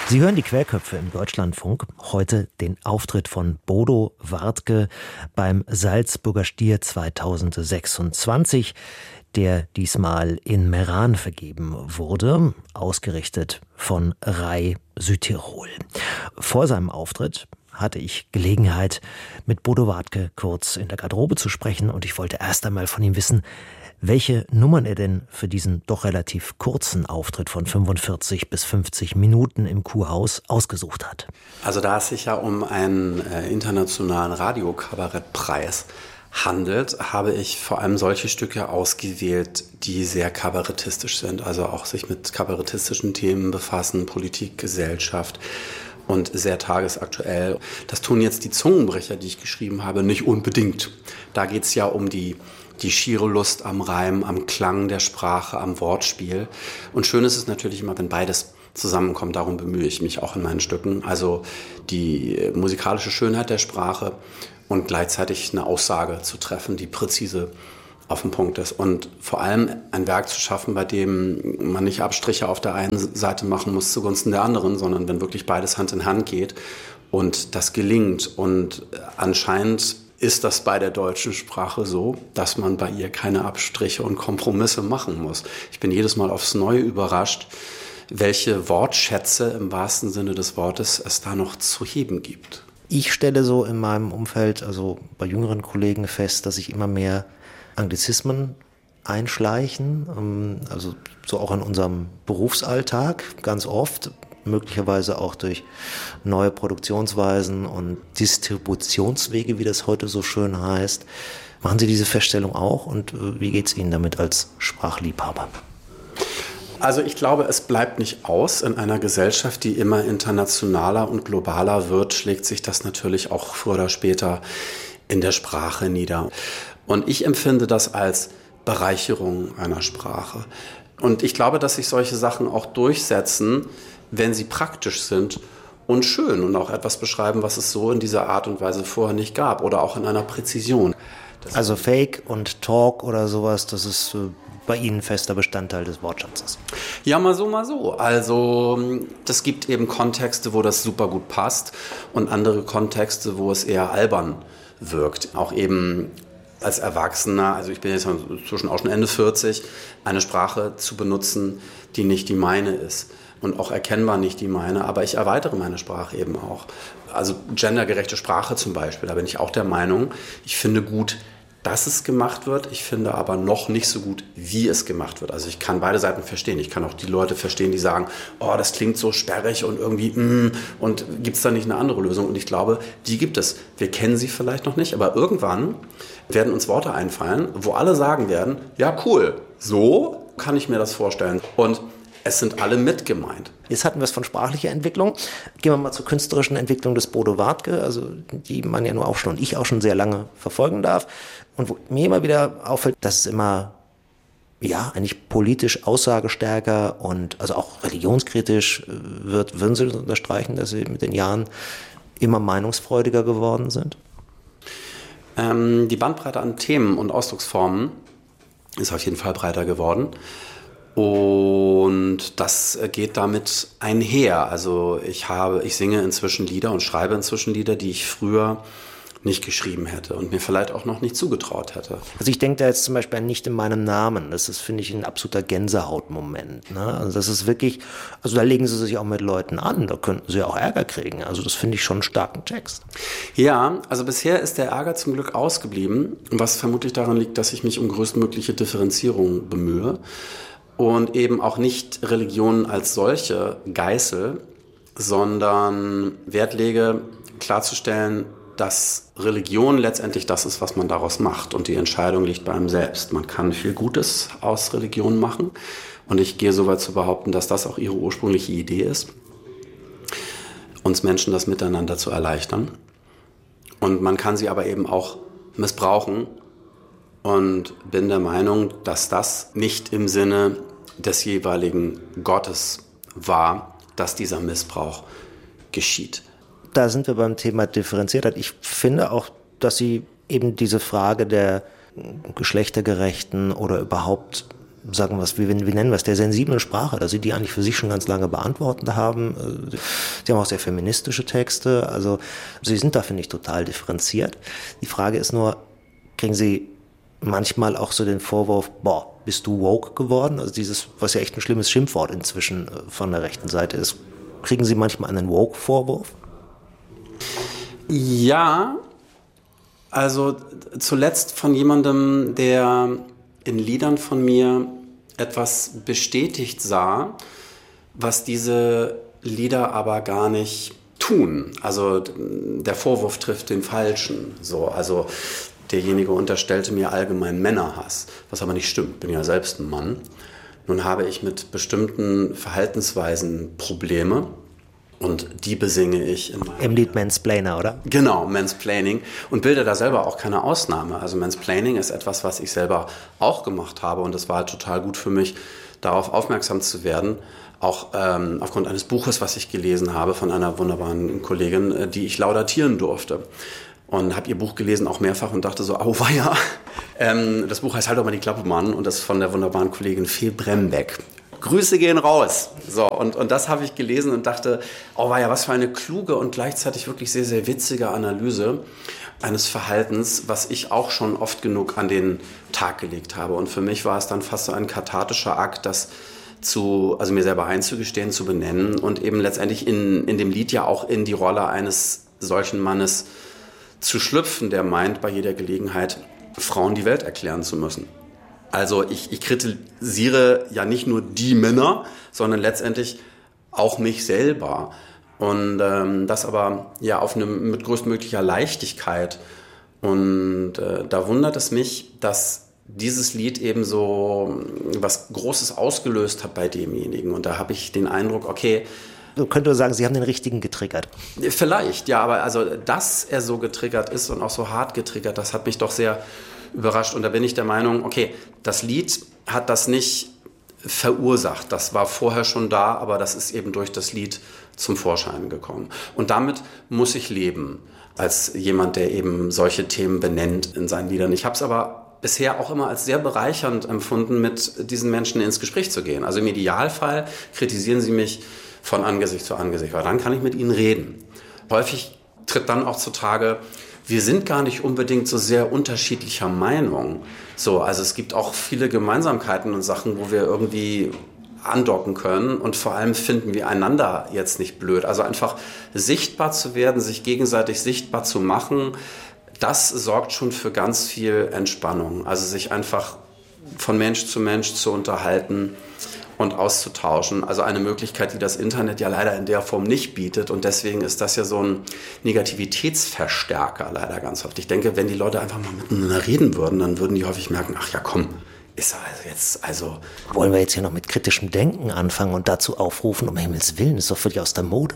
Sie hören die Querköpfe im Deutschlandfunk. Heute den Auftritt von Bodo Wartke beim Salzburger Stier 2026, der diesmal in Meran vergeben wurde, ausgerichtet von Rai Südtirol. Vor seinem Auftritt hatte ich Gelegenheit, mit Bodo Wartke kurz in der Garderobe zu sprechen, und ich wollte erst einmal von ihm wissen, welche Nummern er denn für diesen doch relativ kurzen Auftritt von 45 bis 50 Minuten im Kuhhaus ausgesucht hat. Also da es sich ja um einen internationalen Radiokabarettpreis handelt, habe ich vor allem solche Stücke ausgewählt, die sehr kabarettistisch sind, also auch sich mit kabarettistischen Themen befassen, Politik, Gesellschaft und sehr tagesaktuell. Das tun jetzt die Zungenbrecher, die ich geschrieben habe, nicht unbedingt. Da geht es ja um die schiere Lust am Reim, am Klang der Sprache, am Wortspiel. Und schön ist es natürlich immer, wenn beides zusammenkommt. Darum bemühe ich mich auch in meinen Stücken. Also die musikalische Schönheit der Sprache und gleichzeitig eine Aussage zu treffen, die präzise auf den Punkt ist. Und vor allem ein Werk zu schaffen, bei dem man nicht Abstriche auf der einen Seite machen muss zugunsten der anderen, sondern wenn wirklich beides Hand in Hand geht und das gelingt. Und anscheinend ist das bei der deutschen Sprache so, dass man bei ihr keine Abstriche und Kompromisse machen muss. Ich bin jedes Mal aufs Neue überrascht, welche Wortschätze im wahrsten Sinne des Wortes es da noch zu heben gibt. Ich stelle so in meinem Umfeld, also bei jüngeren Kollegen, fest, dass sich immer mehr Anglizismen einschleichen, also so auch in unserem Berufsalltag ganz oft, möglicherweise auch durch neue Produktionsweisen und Distributionswege, wie das heute so schön heißt. Machen Sie diese Feststellung auch, und wie geht es Ihnen damit als Sprachliebhaber? Also ich glaube, es bleibt nicht aus. In einer Gesellschaft, die immer internationaler und globaler wird, schlägt sich das natürlich auch früher oder später in der Sprache nieder. Und ich empfinde das als Bereicherung einer Sprache. Und ich glaube, dass sich solche Sachen auch durchsetzen, wenn sie praktisch sind und schön und auch etwas beschreiben, was es so in dieser Art und Weise vorher nicht gab oder auch in einer Präzision. Also Fake und Talk oder sowas, das ist bei Ihnen fester Bestandteil des Wortschatzes? Ja, mal so, mal so. Also das gibt eben Kontexte, wo das super gut passt, und andere Kontexte, wo es eher albern wirkt. Auch eben als Erwachsener, also ich bin jetzt inzwischen auch schon Ende 40, eine Sprache zu benutzen, die nicht die meine ist. Und auch erkennbar nicht die meine, aber ich erweitere meine Sprache eben auch. Also gendergerechte Sprache zum Beispiel, da bin ich auch der Meinung, ich finde gut, dass es gemacht wird, ich finde aber noch nicht so gut, wie es gemacht wird. Also ich kann beide Seiten verstehen. Ich kann auch die Leute verstehen, die sagen, oh, das klingt so sperrig und irgendwie, und gibt es da nicht eine andere Lösung? Und ich glaube, die gibt es. Wir kennen sie vielleicht noch nicht, aber irgendwann werden uns Worte einfallen, wo alle sagen werden, ja cool, so kann ich mir das vorstellen. Und es sind alle mit gemeint. Jetzt hatten wir es von sprachlicher Entwicklung. Gehen wir mal zur künstlerischen Entwicklung des Bodo Wartke, also die man ja nur auch schon, und ich auch schon sehr lange verfolgen darf. Und wo mir immer wieder auffällt, dass es immer, ja, eigentlich politisch aussagestärker und also auch religionskritisch wird. Würden Sie das unterstreichen, dass Sie mit den Jahren immer meinungsfreudiger geworden sind? Die Bandbreite an Themen und Ausdrucksformen ist auf jeden Fall breiter geworden. Und das geht damit einher. Also ich singe inzwischen Lieder und schreibe inzwischen Lieder, die ich früher nicht geschrieben hätte und mir vielleicht auch noch nicht zugetraut hätte. Also ich denke da jetzt zum Beispiel an Nicht in meinem Namen. Das ist, finde ich, ein absoluter Gänsehautmoment. Ne? Also das ist wirklich, also da legen Sie sich auch mit Leuten an, da könnten Sie auch Ärger kriegen. Also das finde ich schon einen starken Text. Ja, also bisher ist der Ärger zum Glück ausgeblieben, was vermutlich daran liegt, dass ich mich um größtmögliche Differenzierung bemühe und eben auch nicht Religion als solche geißel, sondern Wert lege, klarzustellen, dass Religion letztendlich das ist, was man daraus macht, und die Entscheidung liegt bei einem selbst. Man kann viel Gutes aus Religion machen, und ich gehe so weit zu behaupten, dass das auch ihre ursprüngliche Idee ist, uns Menschen das Miteinander zu erleichtern. Und man kann sie aber eben auch missbrauchen, und bin der Meinung, dass das nicht im Sinne des jeweiligen Gottes war, dass dieser Missbrauch geschieht. Da sind wir beim Thema Differenziertheit. Ich finde auch, dass Sie eben diese Frage der geschlechtergerechten oder überhaupt sagen wir es, wie nennen wir es, der sensiblen Sprache, dass Sie die eigentlich für sich schon ganz lange beantwortet haben. Sie haben auch sehr feministische Texte, also Sie sind da, finde ich, total differenziert. Die Frage ist nur, kriegen Sie manchmal auch so den Vorwurf, bist du woke geworden? Also dieses, was ja echt ein schlimmes Schimpfwort inzwischen von der rechten Seite ist. Kriegen Sie manchmal einen Woke-Vorwurf? Ja, also zuletzt von jemandem, der in Liedern von mir etwas bestätigt sah, was diese Lieder aber gar nicht tun. Also der Vorwurf trifft den Falschen. So, also derjenige unterstellte mir allgemein Männerhass, was aber nicht stimmt. Bin ja selbst ein Mann. Nun habe ich mit bestimmten Verhaltensweisen Probleme. Und die besinge ich im Lied Mansplainer, oder? Genau, Mansplaining. Und bilde da selber auch keine Ausnahme. Also Mansplaining ist etwas, was ich selber auch gemacht habe. Und es war halt total gut für mich, darauf aufmerksam zu werden. Auch aufgrund eines Buches, was ich gelesen habe von einer wunderbaren Kollegin, die ich laudatieren durfte. Und habe ihr Buch gelesen, auch mehrfach, und dachte so, auweia. Das Buch heißt Halt doch mal die Klappe, Mann. Und das ist von der wunderbaren Kollegin Fee Brembeck. Grüße gehen raus. So, und das habe ich gelesen und dachte, was für eine kluge und gleichzeitig wirklich sehr, sehr witzige Analyse eines Verhaltens, was ich auch schon oft genug an den Tag gelegt habe. Und für mich war es dann fast so ein kathartischer Akt, das mir selber einzugestehen, zu benennen und eben letztendlich in dem Lied ja auch in die Rolle eines solchen Mannes zu schlüpfen, der meint, bei jeder Gelegenheit Frauen die Welt erklären zu müssen. Also ich kritisiere ja nicht nur die Männer, sondern letztendlich auch mich selber. Und das aber ja mit größtmöglicher Leichtigkeit. Und da wundert es mich, dass dieses Lied eben so was Großes ausgelöst hat bei demjenigen. Und da habe ich den Eindruck, okay, du könntest sagen, Sie haben den richtigen getriggert. Vielleicht, ja, aber also, dass er so getriggert ist und auch so hart getriggert, das hat mich doch sehr überrascht. Und da bin ich der Meinung, okay, das Lied hat das nicht verursacht. Das war vorher schon da, aber das ist eben durch das Lied zum Vorschein gekommen. Und damit muss ich leben, als jemand, der eben solche Themen benennt in seinen Liedern. Ich habe es aber bisher auch immer als sehr bereichernd empfunden, mit diesen Menschen ins Gespräch zu gehen. Also im Idealfall kritisieren sie mich von Angesicht zu Angesicht, weil dann kann ich mit ihnen reden. Häufig tritt dann auch zutage, wir sind gar nicht unbedingt so sehr unterschiedlicher Meinung. So, also es gibt auch viele Gemeinsamkeiten und Sachen, wo wir irgendwie andocken können und vor allem finden wir einander jetzt nicht blöd. Also einfach sichtbar zu werden, sich gegenseitig sichtbar zu machen, das sorgt schon für ganz viel Entspannung. Also sich einfach von Mensch zu unterhalten und auszutauschen. Also eine Möglichkeit, die das Internet ja leider in der Form nicht bietet. Und deswegen ist das ja so ein Negativitätsverstärker leider ganz oft. Ich denke, wenn die Leute einfach mal miteinander reden würden, dann würden die häufig merken, ach ja komm, ist also. Wollen wir jetzt hier noch mit kritischem Denken anfangen und dazu aufrufen, um Himmels Willen, ist doch völlig aus der Mode.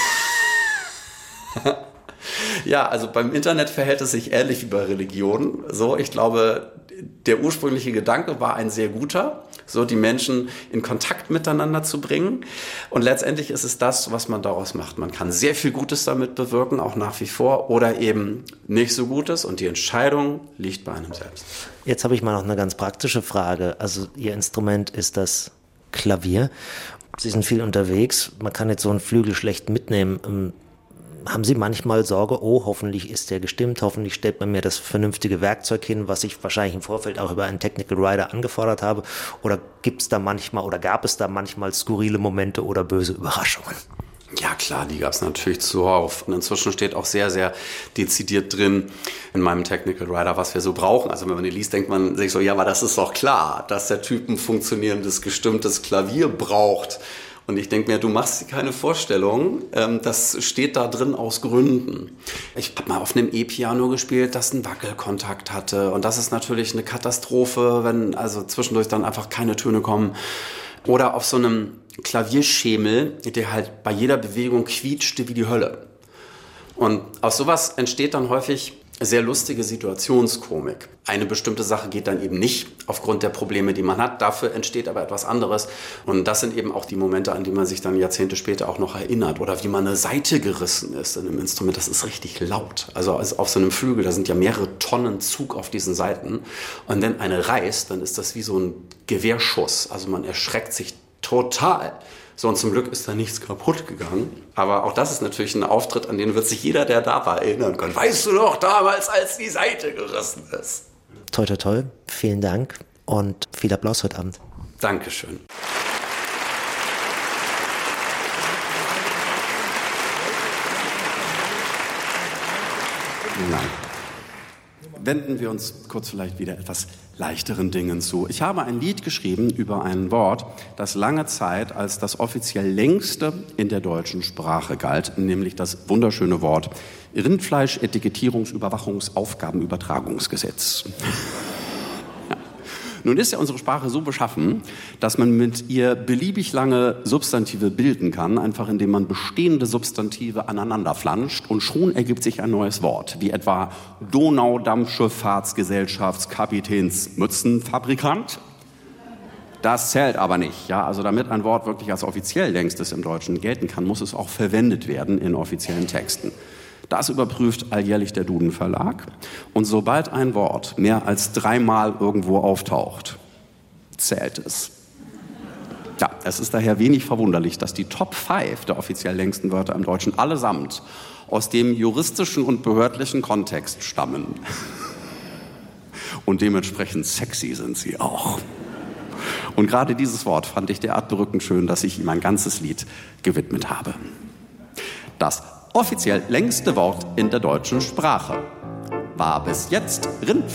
Ja, also beim Internet verhält es sich ähnlich wie bei Religionen. So, ich glaube, der ursprüngliche Gedanke war ein sehr guter, so die Menschen in Kontakt miteinander zu bringen. Und letztendlich ist es das, was man daraus macht. Man kann sehr viel Gutes damit bewirken, auch nach wie vor, oder eben nicht so Gutes. Und die Entscheidung liegt bei einem selbst. Jetzt habe ich mal noch eine ganz praktische Frage. Also Ihr Instrument ist das Klavier. Sie sind viel unterwegs. Man kann jetzt so einen Flügel schlecht mitnehmen. Haben Sie manchmal Sorge, hoffentlich ist der gestimmt, hoffentlich stellt man mir das vernünftige Werkzeug hin, was ich wahrscheinlich im Vorfeld auch über einen Technical Writer angefordert habe? Oder gab es da manchmal skurrile Momente oder böse Überraschungen? Ja klar, die gab es natürlich zuhauf. Und inzwischen steht auch sehr, sehr dezidiert drin in meinem Technical Writer, was wir so brauchen. Also wenn man die liest, denkt man sich so, ja, aber das ist doch klar, dass der Typ ein funktionierendes, gestimmtes Klavier braucht. Und ich denke mir, du machst dir keine Vorstellung, das steht da drin aus Gründen. Ich habe mal auf einem E-Piano gespielt, das einen Wackelkontakt hatte. Und das ist natürlich eine Katastrophe, wenn also zwischendurch dann einfach keine Töne kommen. Oder auf so einem Klavierschemel, der halt bei jeder Bewegung quietschte wie die Hölle. Und aus sowas entsteht dann häufig sehr lustige Situationskomik. Eine bestimmte Sache geht dann eben nicht aufgrund der Probleme, die man hat. Dafür entsteht aber etwas anderes. Und das sind eben auch die Momente, an die man sich dann Jahrzehnte später auch noch erinnert. Oder wie man eine Saite gerissen ist in einem Instrument. Das ist richtig laut. Also auf so einem Flügel, da sind ja mehrere Tonnen Zug auf diesen Saiten. Und wenn eine reißt, dann ist das wie so ein Gewehrschuss. Also man erschreckt sich total. So, und zum Glück ist da nichts kaputt gegangen. Aber auch das ist natürlich ein Auftritt, an den wird sich jeder, der da war, erinnern können. Weißt du noch, damals, als die Saite gerissen ist? Toi, toi, toi. Vielen Dank und viel Applaus heute Abend. Dankeschön. Nein. Wenden wir uns kurz vielleicht wieder etwas leichteren Dingen zu. Ich habe ein Lied geschrieben über ein Wort, das lange Zeit als das offiziell längste in der deutschen Sprache galt, nämlich das wunderschöne Wort Rindfleisch-Etikettierungs-Überwachungsaufgabenübertragungsgesetz. Nun ist ja unsere Sprache so beschaffen, dass man mit ihr beliebig lange Substantive bilden kann, einfach indem man bestehende Substantive aneinander flanscht und schon ergibt sich ein neues Wort, wie etwa Donaudampfschifffahrtsgesellschaftskapitänsmützenfabrikant. Das zählt aber nicht. Ja? Also damit ein Wort wirklich als offiziell längstes im Deutschen gelten kann, muss es auch verwendet werden in offiziellen Texten. Das überprüft alljährlich der Duden Verlag. Und sobald ein Wort mehr als 3-mal irgendwo auftaucht, zählt es. Ja, es ist daher wenig verwunderlich, dass die Top 5 der offiziell längsten Wörter im Deutschen allesamt aus dem juristischen und behördlichen Kontext stammen. Und dementsprechend sexy sind sie auch. Und gerade dieses Wort fand ich derart berückend schön, dass ich ihm ein ganzes Lied gewidmet habe. Das offiziell längste Wort in der deutschen Sprache war bis jetzt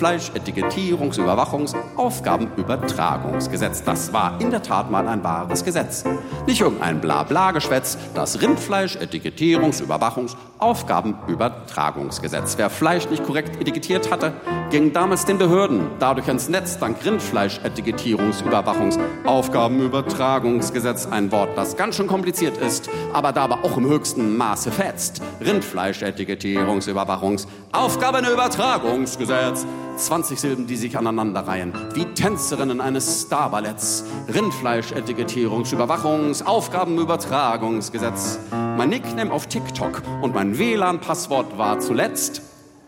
Rindfleisch-Etikettierungs-Überwachungs-Aufgabenübertragungsgesetz. Das war in der Tat mal ein wahres Gesetz. Nicht irgendein Blabla-Geschwätz, das Rindfleisch-Etikettierungs-Überwachungs-Aufgabenübertragungsgesetz. Wer Fleisch nicht korrekt etikettiert hatte, ging damals den Behörden dadurch ins Netz, dank Rindfleisch-Etikettierungs-Überwachungs-Aufgabenübertragungsgesetz. Ein Wort, das ganz schön kompliziert ist, aber dabei auch im höchsten Maße fetzt. Rindfleisch-Etikettierungs-Überwachungs-Aufgabenübertragungsgesetz. 20 Silben, die sich aneinanderreihen, wie Tänzerinnen eines Starballetts. Rindfleisch-Etikettierungs-Überwachungs-Aufgabenübertragungsgesetz. Mein Nickname auf TikTok und mein WLAN-Passwort war zuletzt...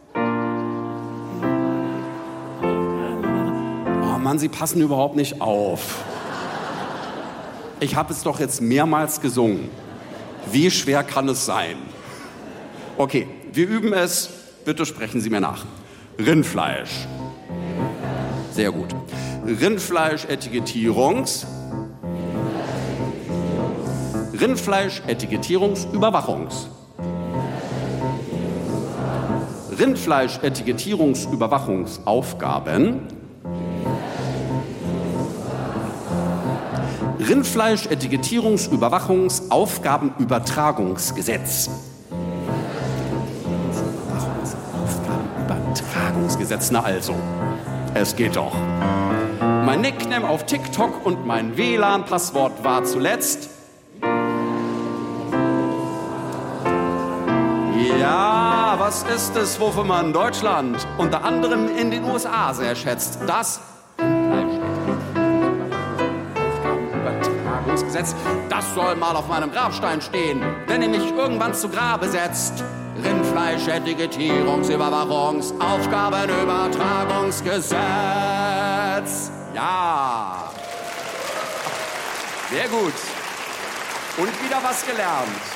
Oh Mann, Sie passen überhaupt nicht auf. Ich habe es doch jetzt mehrmals gesungen. Wie schwer kann es sein? Okay, wir üben es. Bitte sprechen Sie mir nach. Rindfleisch. Sehr gut. Rindfleisch-Etikettierungs. Rindfleisch-Etikettierungs-Überwachungs. Rindfleisch-Etikettierungs-Überwachungsaufgaben. Rindfleisch-Etikettierungs-Überwachungsaufgabenübertragungsgesetz. Übertragungsgesetz, na also, es geht doch. Mein Nickname auf TikTok und mein WLAN-Passwort war zuletzt... Ja, was ist es, wofür man Deutschland unter anderem in den USA sehr schätzt? Das Übertragungsgesetz, das soll mal auf meinem Grabstein stehen, wenn ihr mich irgendwann zu Grabe setzt. Rindfleisch-Etikettierungs-Überwachungsaufgabenübertragungsgesetz. Ja. Sehr gut. Und wieder was gelernt.